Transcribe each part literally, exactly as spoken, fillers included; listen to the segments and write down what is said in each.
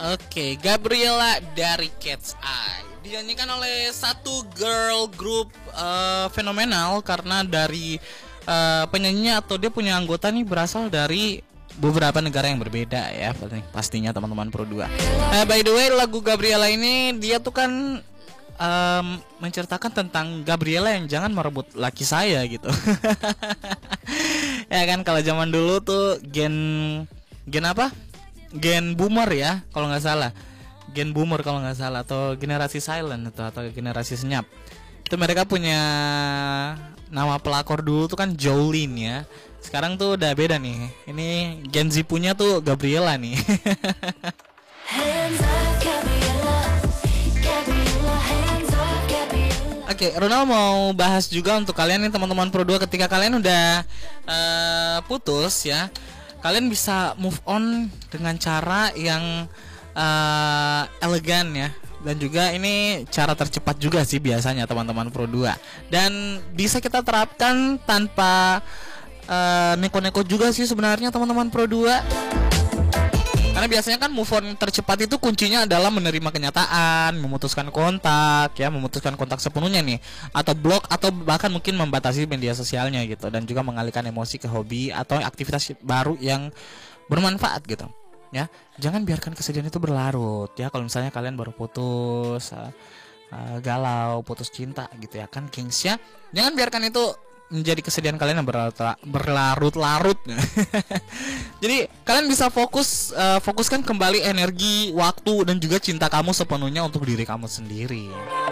Oke, Gabriela dari Cat's Eye dinyanyikan oleh satu girl group uh, fenomenal karena dari uh, penyanyinya atau dia punya anggota nih berasal dari beberapa negara yang berbeda ya, pastinya teman-teman Pro dua. Uh, by the way, lagu Gabriela ini dia tuh kan um, menceritakan tentang Gabriela yang jangan merebut laki saya gitu. Ya kan, kalau zaman dulu tuh gen gen apa? Gen boomer ya, kalau nggak salah. Gen boomer kalau nggak salah, atau generasi silent atau atau generasi senyap. Itu mereka punya nama pelakor dulu tuh kan Jolene ya. Sekarang tuh udah beda nih. Ini Gen Z punya tuh Gabriela nih. Oke, okay, Ronald mau bahas juga untuk kalian nih teman-teman Pro dua, ketika kalian udah uh, putus ya, kalian bisa move on dengan cara yang uh, elegan ya. Dan juga ini cara tercepat juga sih biasanya teman-teman Pro dua. Dan bisa kita terapkan tanpa uh, neko-neko juga sih sebenarnya teman-teman Pro dua. Karena biasanya kan move on tercepat itu kuncinya adalah menerima kenyataan, memutuskan kontak ya, memutuskan kontak sepenuhnya nih, atau blok, atau bahkan mungkin membatasi media sosialnya gitu, dan juga mengalihkan emosi ke hobi atau aktivitas baru yang bermanfaat gitu. Ya, jangan biarkan kesedihan itu berlarut ya. Kalau misalnya kalian baru putus, uh, uh, galau, putus cinta gitu ya kan, Kings ya. Jangan biarkan itu menjadi kesedihan kalian yang berlarut-larut. Jadi kalian bisa fokus uh, fokuskan kembali energi, waktu, dan juga cinta kamu sepenuhnya untuk diri kamu sendiri.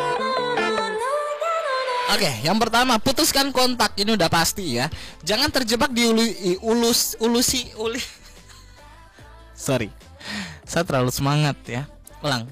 Oke, okay, yang pertama, putuskan kontak. Ini udah pasti ya. Jangan terjebak di ulu, ulus ulusi uli. Sorry, saya terlalu semangat ya. Ulang.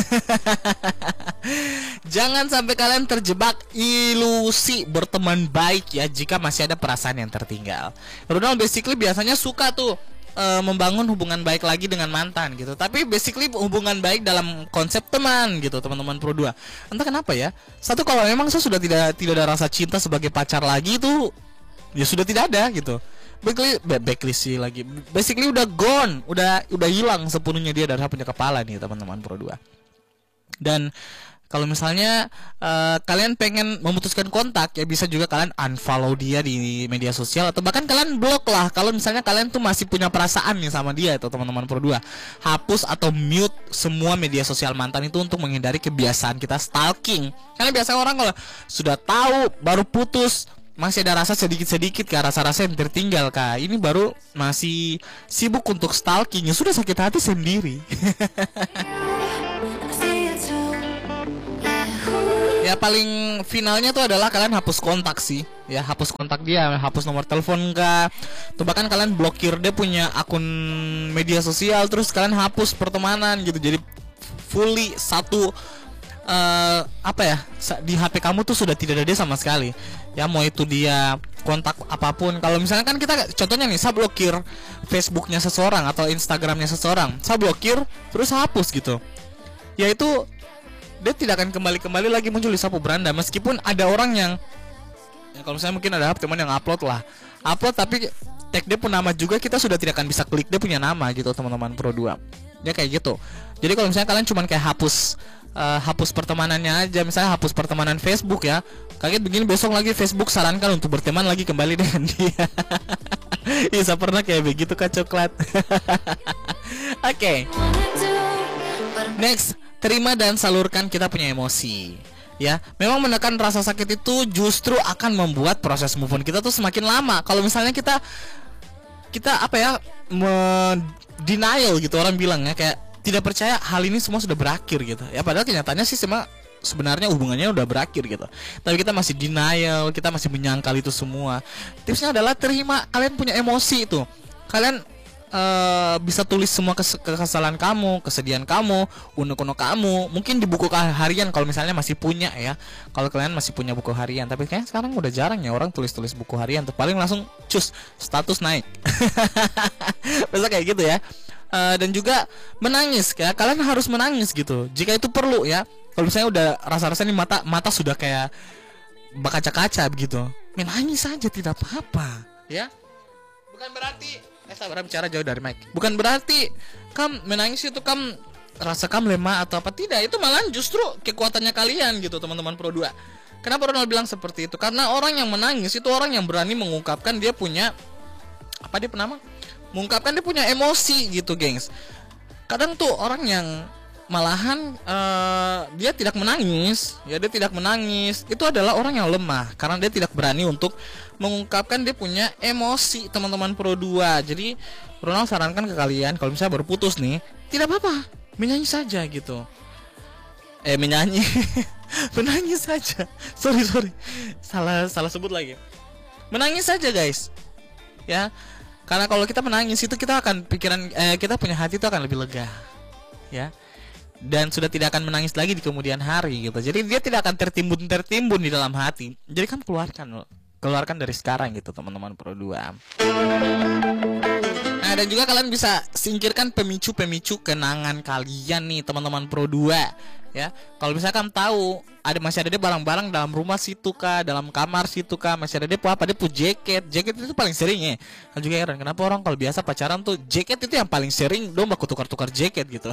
Jangan sampai kalian terjebak ilusi berteman baik ya, jika masih ada perasaan yang tertinggal. Ronald basically biasanya suka tuh uh, membangun hubungan baik lagi dengan mantan gitu. Tapi basically hubungan baik dalam konsep teman gitu, teman-teman Pro dua. Entah kenapa ya. Satu, kalau memang saya sudah tidak tidak ada rasa cinta sebagai pacar lagi, itu ya sudah tidak ada gitu. Basically, backlist sih lagi. Basically udah gone, udah udah hilang sepenuhnya dia dari punya kepala nih teman-teman Pro dua. Dan kalau misalnya uh, kalian pengen memutuskan kontak ya, bisa juga kalian unfollow dia di media sosial, atau bahkan kalian blok lah kalau misalnya kalian tuh masih punya perasaan nih sama dia itu teman-teman Pro dua. Hapus atau mute semua media sosial mantan itu untuk menghindari kebiasaan kita stalking. Karena biasanya orang kalau sudah tahu baru putus masih ada rasa sedikit-sedikit kah, rasa-rasa yang tertinggal kah, ini baru masih sibuk untuk stalking, ya sudah sakit hati sendiri. Ya paling finalnya tuh adalah kalian hapus kontak sih ya, hapus kontak dia, hapus nomor telepon kah, tuh bahkan kalian blokir dia punya akun media sosial, terus kalian hapus pertemanan gitu. Jadi fully satu uh, apa ya, di H P kamu tuh sudah tidak ada dia sama sekali ya, mau itu dia kontak apapun. Kalau misalnya kan kita contohnya nih, saya blokir Facebooknya seseorang atau Instagramnya seseorang, saya blokir terus hapus gitu, ya itu dia tidak akan kembali-kembali lagi muncul di sapu beranda. Meskipun ada orang yang ya, kalau misalnya mungkin ada teman yang upload lah upload tapi tag dia pun nama juga, kita sudah tidak akan bisa klik dia punya nama gitu teman-teman Pro dua ya, kayak gitu. Jadi kalau misalnya kalian cuman kayak hapus uh, hapus pertemanannya aja, misalnya hapus pertemanan Facebook ya, kaget begini besok lagi Facebook sarankan untuk berteman lagi kembali dengan dia. Iya, saya pernah kayak begitu Kak Coklat. Oke, okay. Next, terima dan salurkan kita punya emosi ya. Memang menekan rasa sakit itu justru akan membuat proses move on kita tuh semakin lama. Kalau misalnya kita kita apa ya, denial gitu, orang bilang ya, kayak tidak percaya hal ini semua sudah berakhir gitu ya, padahal kenyataannya sih semua sebenarnya hubungannya udah berakhir gitu, tapi kita masih denial, kita masih menyangkal itu semua. Tipsnya adalah terima kalian punya emosi itu. Kalian uh, bisa tulis semua kes- kekesalan kamu, kesedihan kamu, unek-unek kamu, mungkin di buku harian kalau misalnya masih punya ya. Kalau kalian masih punya buku harian, tapi kayaknya sekarang udah jarang ya orang tulis-tulis buku harian tuh, paling langsung cus status naik. Biasa kayak gitu ya. Uh, dan juga menangis ya, kalian harus menangis gitu jika itu perlu ya. Kalau misalnya udah rasa-rasa nih mata mata sudah kayak berkaca-kaca begitu, menangis saja tidak apa-apa ya. Bukan berarti eh sabar bicara jauh dari mic. Bukan berarti kamu menangis itu kamu rasa kamu lemah atau apa, tidak, itu malah justru kekuatannya kalian gitu teman-teman Pro dua. Kenapa Ronald bilang seperti itu? Karena orang yang menangis itu orang yang berani mengungkapkan dia punya apa, dia penama mengungkapkan dia punya emosi gitu, gengs. Kadang tuh orang yang malahan uh, dia tidak menangis, ya dia tidak menangis, itu adalah orang yang lemah karena dia tidak berani untuk mengungkapkan dia punya emosi, teman-teman Pro dua. Jadi Ronald sarankan ke kalian, kalau misalnya baru putus nih, tidak apa-apa, menyanyi saja gitu. Eh menyanyi, menangis saja. Sorry sorry, salah salah sebut lagi. Menangis saja guys, ya. Karena kalau kita menangis itu kita akan pikiran, eh, kita punya hati itu akan lebih lega, ya. Dan sudah tidak akan menangis lagi di kemudian hari gitu. Jadi dia tidak akan tertimbun tertimbun di dalam hati. Jadi kan keluarkan, keluarkan dari sekarang gitu teman-teman Pro dua. Nah, dan juga kalian bisa singkirkan pemicu-pemicu kenangan kalian nih teman-teman Pro dua, ya. Kalau misalkan tahu ada masih ada deh barang-barang dalam rumah situ kah, dalam kamar situ kah, masih ada deh apa, dia pu jaket. Jaket itu paling sering ya. Kan juga heran kenapa orang kalau biasa pacaran tuh jaket itu yang paling sering, dong baku tukar-tukar jaket gitu.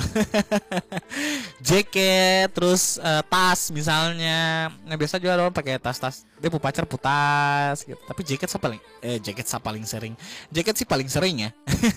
Jaket, terus uh, tas misalnya. Nah, biasa juga orang pakai tas-tas. Dia pu pacar putas gitu. Tapi jaket sa paling eh jaket sa paling sering. Jaket sih paling sering ya.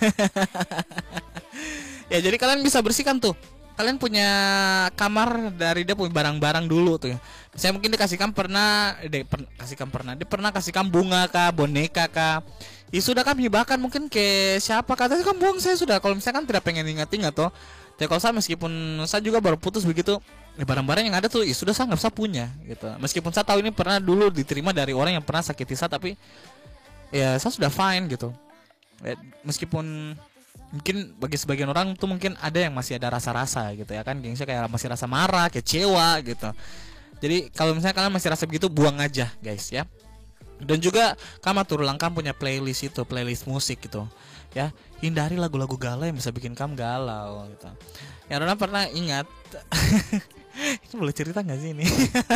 Ya, jadi kalian bisa bersihkan tuh. Kalian punya kamar dari dia punya barang-barang dulu tuh ya. Saya mungkin dikasihkan pernah, dia per, kasihkan pernah, dia pernah kasihkan bunga kah, boneka kah. Ya sudah kami bahkan mungkin ke siapa kata kan buang saya sudah. Kalau misalkan tidak pengen ingat-ingat toh. Ya kalau saya meskipun saya juga baru putus begitu, ya barang-barang yang ada tuh ya sudah saya nggak bisa punya gitu. Meskipun saya tahu ini pernah dulu diterima dari orang yang pernah sakiti saya, tapi ya saya sudah fine gitu. Ya, meskipun mungkin bagi sebagian orang tuh mungkin ada yang masih ada rasa-rasa gitu ya kan, gengsnya kayak masih rasa marah, kecewa gitu. Jadi kalau misalnya kalian masih rasa begitu, buang aja guys ya. Dan juga kamu atur langkah punya playlist itu, playlist musik gitu ya. Hindari lagu-lagu galau yang bisa bikin kamu galau gitu. Yang Rona pernah ingat itu boleh cerita nggak sih ini?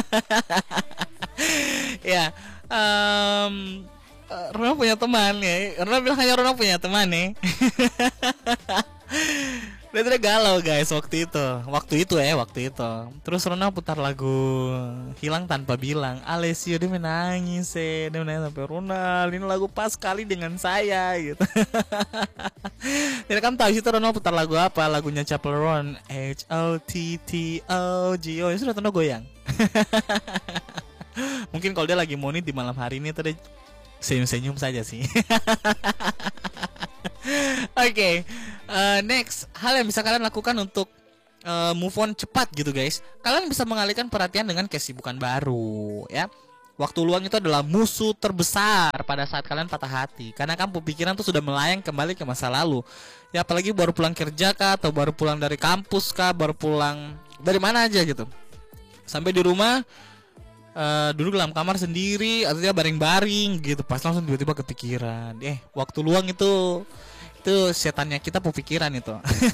Ya, um, Rona punya teman ya. Rona bilang hanya Rona punya teman nih. Dia tidak galau guys waktu itu. Waktu itu ya, waktu itu. Terus Rona putar lagu Hilang Tanpa Bilang. Alessio dia menangis ya. Dia menangis sampai Ronald, ini lagu pas sekali dengan saya gitu. Jadi kan tahu situ Rona putar lagu apa? Lagunya Chapel Roan, H O T T O G O. Ya sudah Rona goyang. Mungkin kalau dia lagi monit di malam hari ini tadi senyum-senyum saja sih. Oke, okay. uh, next hal yang bisa kalian lakukan untuk uh, move on cepat gitu guys. Kalian bisa mengalihkan perhatian dengan kesibukan baru ya. Waktu luang itu adalah musuh terbesar pada saat kalian patah hati, karena kan pikiran tuh sudah melayang kembali ke masa lalu. Ya apalagi baru pulang kerja kah, atau baru pulang dari kampus kah, baru pulang dari mana aja gitu. Sampai di rumah Uh, duduk dalam kamar sendiri atau dia baring-baring gitu, pas langsung tiba-tiba kepikiran. Eh, waktu luang itu itu setannya kita pikiran itu.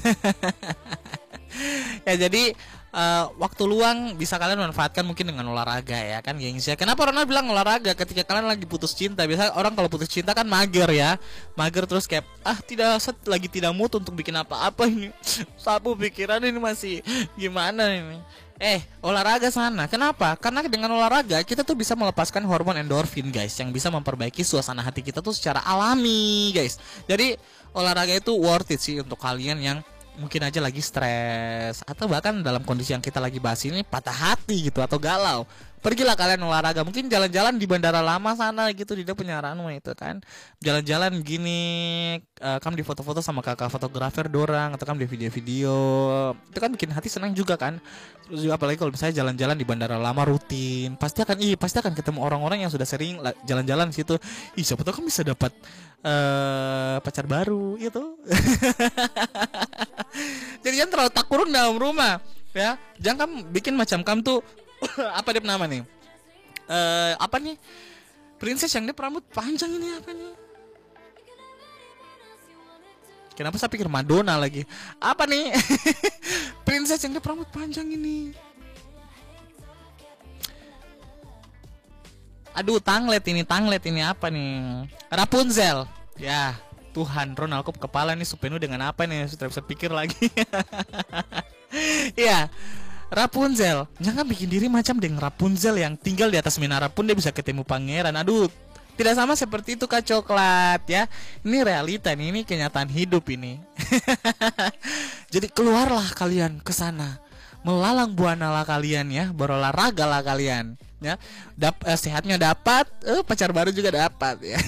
Ya jadi uh, waktu luang bisa kalian manfaatkan mungkin dengan olahraga ya kan gengs ya. Kenapa Ronald bilang olahraga ketika kalian lagi putus cinta? Biasa orang kalau putus cinta kan mager ya, mager terus kayak ah tidak set, lagi tidak mood untuk bikin apa-apa ini. Sapu pikiran ini masih gimana ini. Eh, olahraga sana. Kenapa? Karena dengan olahraga kita tuh bisa melepaskan hormon endorfin, guys, yang bisa memperbaiki suasana hati kita tuh secara alami, guys. Jadi olahraga itu worth it sih untuk kalian yang mungkin aja lagi stres atau bahkan dalam kondisi yang kita lagi bahas ini patah hati gitu atau galau. Pergilah kalian olahraga, mungkin jalan-jalan di Bandara Lama sana gitu, di dia punya runway itu kan. Jalan-jalan gini, uh, kamu di foto-foto sama kakak fotografer dorang atau kamu di video-video. Itu kan bikin hati senang juga kan. Terus juga apalagi kalau misalnya jalan-jalan di Bandara Lama rutin, pasti akan ih pasti akan ketemu orang-orang yang sudah sering jalan-jalan di situ. Ih, siapa tahu kamu bisa dapat uh, pacar baru gitu. Jadi jangan terlalu tak kurung dalam rumah ya. Jangan kamu bikin macam kamu tuh apa dia nama nih? Uh, apa nih? Princess yang dia rambut panjang ini apa nih? Kenapa saya pikir Madonna lagi? Apa nih? Princess yang dia rambut panjang ini. Aduh, tanglet ini, tanglet ini apa nih? Rapunzel. Ya, Tuhan, Ronald kok kepala nih supenu dengan apa nih? Sudah bisa pikir lagi. Iya, Rapunzel. Jangan bikin diri macam dengan Rapunzel yang tinggal di atas menara pun dia bisa ketemu pangeran. Aduh, tidak sama seperti itu Kak Coklat ya. Ini realita nih, ini kenyataan hidup ini. Jadi keluarlah kalian ke sana, melalang buana lah kalian ya, berolahraga lah kalian ya. Dap eh, sehatnya dapat, eh, pacar baru juga dapat ya.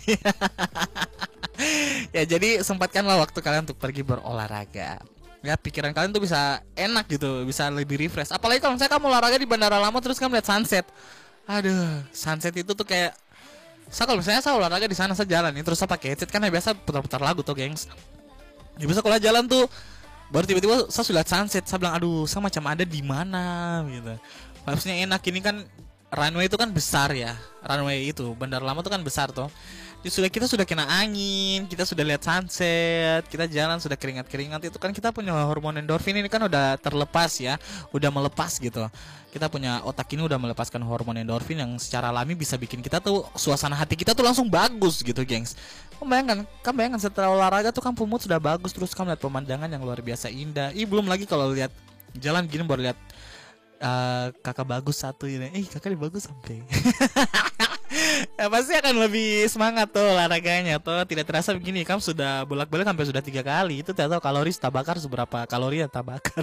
Ya jadi sempatkanlah waktu kalian untuk pergi berolahraga. Ya pikiran kalian tuh bisa enak gitu, bisa lebih refresh. Apalagi kalau misalnya kamu olahraga di Bandara Lama terus kamu lihat sunset. Aduh, sunset itu tuh kayak, saya kalau misalnya saya olahraga di sana, saya jalan nih terus saya pakai headset kan ya, biasa putar-putar lagu tuh gengs. Ya bisa kalau jalan tuh baru tiba-tiba saya sudah lihat sunset, saya bilang aduh, saya macam ada di mana gitu. Harusnya enak, ini kan runway itu kan besar ya. Runway itu Bandara Lama tuh kan besar tuh. Jadi sudah kita sudah kena angin, kita sudah lihat sunset, kita jalan sudah keringat-keringat, itu kan kita punya hormon endorfin ini kan udah terlepas ya, udah melepas gitu. Kita punya otak ini udah melepaskan hormon endorfin yang secara alami bisa bikin kita tuh suasana hati kita tuh langsung bagus gitu, gengs. Kamu bayangkan, kamu bayangkan setelah olahraga tuh kan mood sudah bagus, terus kamu lihat pemandangan yang luar biasa indah. Ih, belum lagi kalau lihat jalan gini baru lihat uh, kakak bagus satu ini. Eh, kakak bagus sampai. Ya pasti akan lebih semangat tuh olahraganya tuh. Tidak terasa begini, kamu sudah bolak-balik sampai sudah tiga kali. Itu tidak tahu kalori tak bakar seberapa kalori yang tak bakar.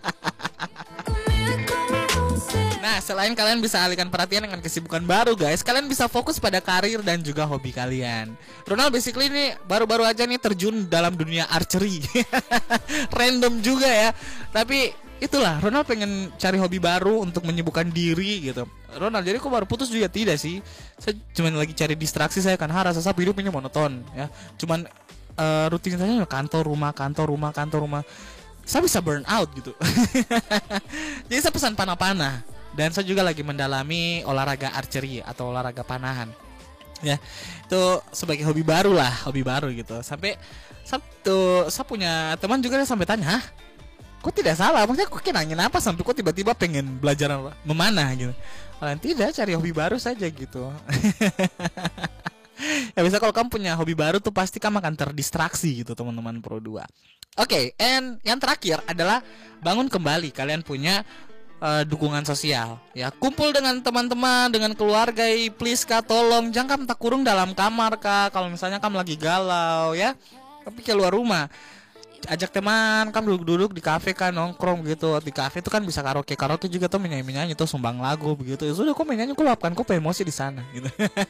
Nah, selain kalian bisa alihkan perhatian dengan kesibukan baru guys, kalian bisa fokus pada karir dan juga hobi kalian. Ronald basically ini baru-baru aja nih terjun dalam dunia archery. Random juga ya. Tapi itulah, Ronald pengen cari hobi baru untuk menyibukkan diri gitu. Ronald, jadi kok baru putus juga tidak sih? Saya cuma lagi cari distraksi, saya kan rasa saya hidup ini monoton ya. Cuman uh, rutinitasnya kantor rumah kantor rumah kantor rumah. Saya bisa burn out gitu. Jadi saya pesan panah-panah. Dan saya juga lagi mendalami olahraga archery atau olahraga panahan. Ya, itu sebagai hobi baru lah, hobi baru gitu. Sampai Sabtu saya punya teman juga yang sampai tanya, hah? Kok tidak salah? Maksudnya kok nangin apa sampai kok tiba-tiba pengen belajar memanah gitu? Kalian tidak, cari hobi baru saja gitu. Ya bisa kalau kamu punya hobi baru tuh pasti kamu akan terdistraksi gitu teman-teman Pro dua. Oke, okay, and yang terakhir adalah bangun kembali. Kalian punya uh, dukungan sosial. Ya, kumpul dengan teman-teman, dengan keluarga. Please kak, tolong jangan kamu tak kurung dalam kamar kak. Kalau misalnya kamu lagi galau ya, tapi keluar rumah. Ajak teman, kamu duduk-duduk di kafe kan, nongkrong gitu. Di kafe itu kan bisa karaoke, karaoke juga tuh menyanyi-menyanyi tuh, sumbang lagu begitu. Ya sudah, kok menyanyi, kok luapkan, kok emosi di sana gitu.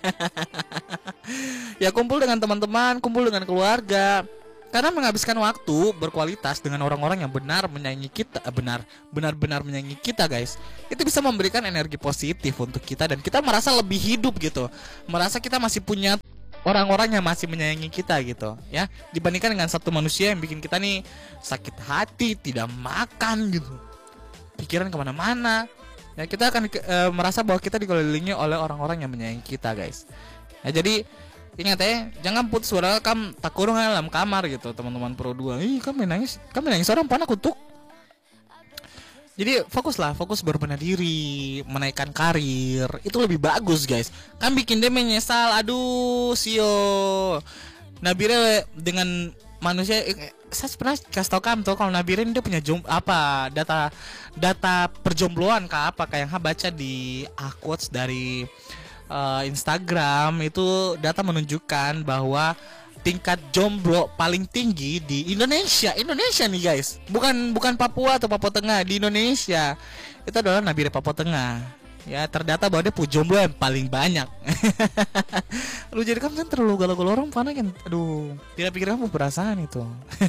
Ya kumpul dengan teman-teman, kumpul dengan keluarga. Karena menghabiskan waktu berkualitas dengan orang-orang yang benar menyayangi kita, benar benar-benar menyayangi kita guys. Itu bisa memberikan energi positif untuk kita dan kita merasa lebih hidup gitu. Merasa kita masih punya orang-orang yang masih menyayangi kita gitu ya, dibandingkan dengan satu manusia yang bikin kita nih sakit hati, tidak makan gitu, pikiran kemana-mana ya. Kita akan e, merasa bahwa kita dikelilingi oleh orang-orang yang menyayangi kita guys ya. Jadi ingat ya, jangan putus suara kamu tak kurung dalam kamar gitu teman-teman Pro dua. Ih, kamu nangis, kamu nangis orang panak kutuk. Jadi fokuslah, fokus berbenah diri, menaikkan karir, itu lebih bagus guys. Kan bikin dia menyesal, aduh sio. Nabire dengan manusia, eh, saya pernah kasih tau kamu tuh kalau Nabire dia punya jom, apa data data perjombloan kah apa kayak yang baca di uh, quotes dari uh, Instagram itu, data menunjukkan bahwa tingkat jomblo paling tinggi di Indonesia. Indonesia nih guys, bukan bukan Papua atau Papua Tengah, di Indonesia itu adalah Nabire Papua Tengah ya. Terdata bahwa dia punya jomblo yang paling banyak. Lu jadi kamu kan terlalu galau-galau orang panas kan, aduh, tidak pikir kamu perasaan itu.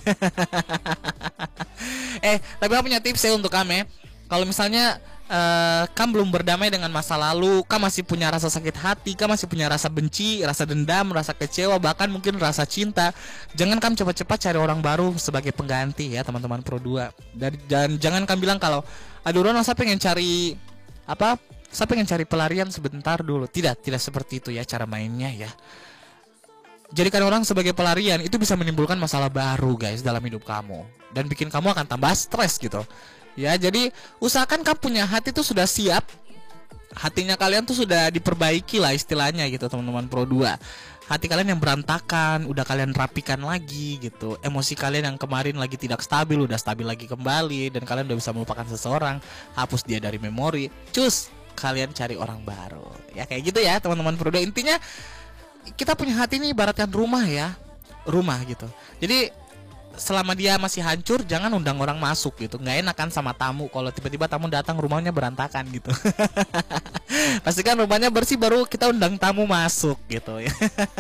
Eh tapi aku punya tips ya untuk kamu ya. Kalau misalnya Uh, kamu belum berdamai dengan masa lalu, kamu masih punya rasa sakit hati, kamu masih punya rasa benci, rasa dendam, rasa kecewa, bahkan mungkin rasa cinta, jangan kamu cepat-cepat cari orang baru sebagai pengganti ya teman-teman Pro dua. Dan, dan jangan kamu bilang kalau aduh Ron, saya pengen cari apa, saya pengen cari pelarian sebentar dulu. Tidak, tidak seperti itu ya cara mainnya ya. Jadikan orang sebagai pelarian itu bisa menimbulkan masalah baru guys dalam hidup kamu, dan bikin kamu akan tambah stres gitu. Ya, jadi usahakan kamu punya hati tuh sudah siap. Hatinya kalian tuh sudah diperbaiki lah istilahnya gitu teman-teman Pro dua. hati kalian yang berantakan udah kalian rapikan lagi gitu. Emosi kalian yang kemarin lagi tidak stabil udah stabil lagi kembali, dan kalian udah bisa melupakan seseorang, hapus dia dari memori. Cus, kalian cari orang baru. Ya kayak gitu ya teman-teman Pro dua. Intinya kita punya hati ini ibaratkan rumah ya. Rumah gitu. Jadi selama dia masih hancur, jangan undang orang masuk gitu. Nggak enak kan sama tamu kalau tiba-tiba tamu datang rumahnya berantakan gitu. Pastikan rumahnya bersih baru kita undang tamu masuk gitu ya.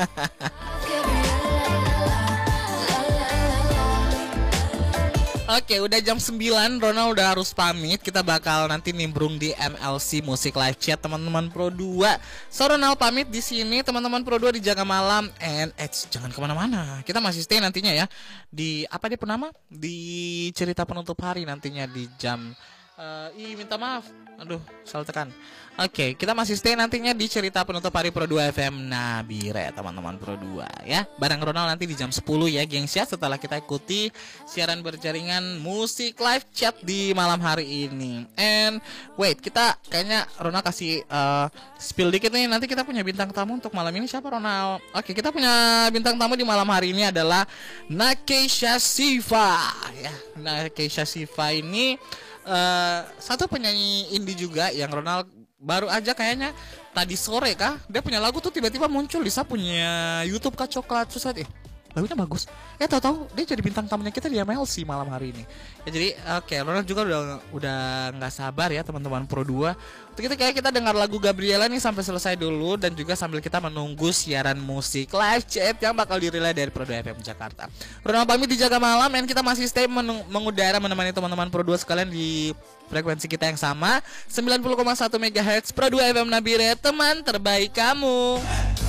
Oke, udah jam sembilan, Ronald udah harus pamit. Kita bakal nanti nimbrung di M L C Musik Live Chat teman-teman Pro dua. So Ronald pamit di sini, teman-teman Pro dua dijaga malam. And eh, jangan kemana-mana. Kita masih stay nantinya ya di apa dia penama? Di cerita penutup hari nantinya di jam. Uh, ih minta maaf, aduh salah tekan. Oke, okay, kita masih stay nantinya di cerita penutup hari Pro dua F M Nabire teman-teman Pro dua ya. Bareng Ronald nanti di jam sepuluh ya gengs ya, setelah kita ikuti siaran berjaringan musik live chat di malam hari ini. And wait, kita kayaknya Ronald kasih uh, spill dikit nih. Nanti kita punya bintang tamu untuk malam ini. Siapa Ronald? Oke, okay, kita punya bintang tamu di malam hari ini adalah Nakeisha Siva ya. Nakeisha Siva ini Uh, satu penyanyi indie juga yang Ronald baru aja kayaknya tadi sore kah dia punya lagu tuh tiba-tiba muncul di saya punya YouTube Kak Coklat. Terus eh lagunya bagus. Ya tahu-tahu dia jadi bintang tamunya kita di M L C malam hari ini. Ya jadi oke, okay, Ronald juga udah udah nggak sabar ya teman-teman Pro dua. Untuk kita kayak kita dengar lagu Gabriela nih sampai selesai dulu, dan juga sambil kita menunggu siaran musik live chat yang bakal dirilai dari Pro dua F M Jakarta. Ronald pamit dijaga malam, dan kita masih stay mengudara menemani teman-teman Pro dua sekalian di frekuensi kita yang sama sembilan puluh koma satu megahertz Pro dua F M Nabire, teman terbaik kamu.